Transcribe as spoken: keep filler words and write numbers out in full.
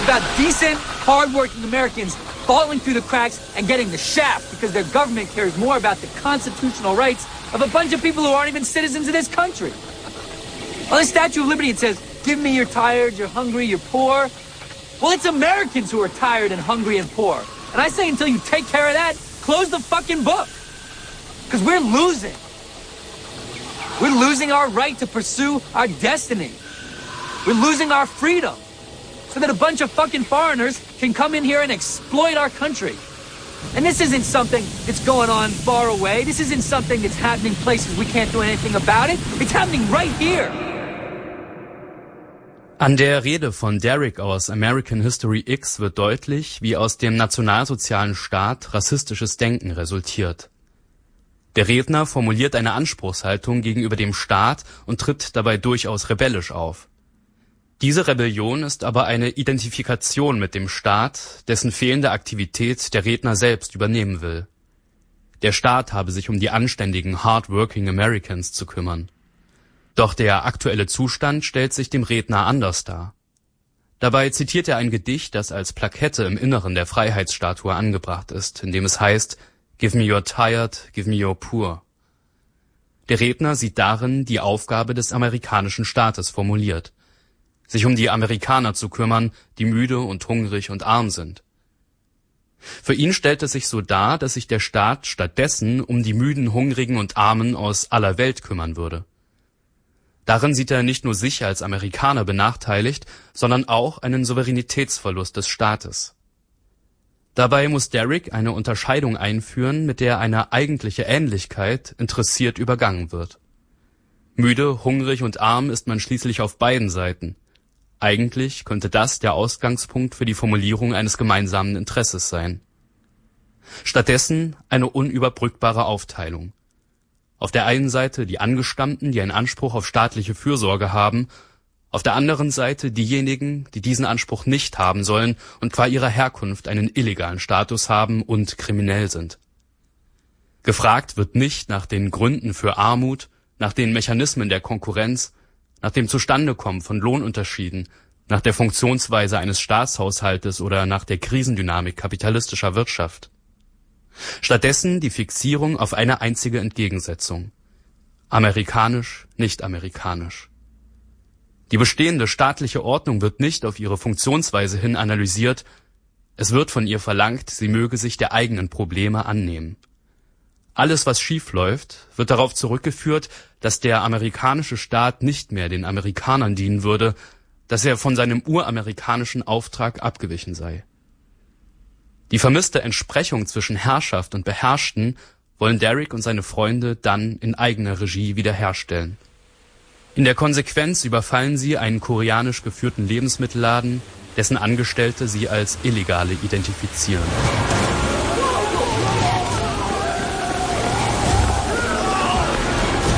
about decent, hard-working Americans falling through the cracks and getting the shaft because their government cares more about the constitutional rights of a bunch of people who aren't even citizens of this country. On the Statue of Liberty, it says, give me you're tired, you're hungry, you're poor. Well, it's Americans who are tired and hungry and poor. And I say until you take care of that, close the fucking book. Because we're losing. We're losing our right to pursue our destiny. We're losing our freedom. So that a bunch of fucking foreigners can come in here and exploit our country. And this isn't something that's going on far away. This isn't something that's happening places we can't do anything about it. It's happening right here. An der Rede von Derek aus American History X wird deutlich, wie aus dem nationalsozialen Staat rassistisches Denken resultiert. Der Redner formuliert eine Anspruchshaltung gegenüber dem Staat und tritt dabei durchaus rebellisch auf. Diese Rebellion ist aber eine Identifikation mit dem Staat, dessen fehlende Aktivität der Redner selbst übernehmen will. Der Staat habe sich um die anständigen, hard-working Americans zu kümmern. Doch der aktuelle Zustand stellt sich dem Redner anders dar. Dabei zitiert er ein Gedicht, das als Plakette im Inneren der Freiheitsstatue angebracht ist, in dem es heißt, Give me your tired, give me your poor. Der Redner sieht darin die Aufgabe des amerikanischen Staates formuliert, sich um die Amerikaner zu kümmern, die müde und hungrig und arm sind. Für ihn stellt es sich so dar, dass sich der Staat stattdessen um die müden, hungrigen und Armen aus aller Welt kümmern würde. Darin sieht er nicht nur sich als Amerikaner benachteiligt, sondern auch einen Souveränitätsverlust des Staates. Dabei muss Derek eine Unterscheidung einführen, mit der eine eigentliche Ähnlichkeit interessiert übergangen wird. Müde, hungrig und arm ist man schließlich auf beiden Seiten. Eigentlich könnte das der Ausgangspunkt für die Formulierung eines gemeinsamen Interesses sein. Stattdessen eine unüberbrückbare Aufteilung. Auf der einen Seite die Angestammten, die einen Anspruch auf staatliche Fürsorge haben, auf der anderen Seite diejenigen, die diesen Anspruch nicht haben sollen und qua ihrer Herkunft einen illegalen Status haben und kriminell sind. Gefragt wird nicht nach den Gründen für Armut, nach den Mechanismen der Konkurrenz, nach dem Zustandekommen von Lohnunterschieden, nach der Funktionsweise eines Staatshaushaltes oder nach der Krisendynamik kapitalistischer Wirtschaft. Stattdessen die Fixierung auf eine einzige Entgegensetzung. Amerikanisch, nicht amerikanisch. Die bestehende staatliche Ordnung wird nicht auf ihre Funktionsweise hin analysiert, es wird von ihr verlangt, sie möge sich der eigenen Probleme annehmen. Alles, was schief läuft, wird darauf zurückgeführt, dass der amerikanische Staat nicht mehr den Amerikanern dienen würde, dass er von seinem uramerikanischen Auftrag abgewichen sei. Die vermisste Entsprechung zwischen Herrschaft und Beherrschten wollen Derek und seine Freunde dann in eigener Regie wiederherstellen. In der Konsequenz überfallen sie einen koreanisch geführten Lebensmittelladen, dessen Angestellte sie als Illegale identifizieren.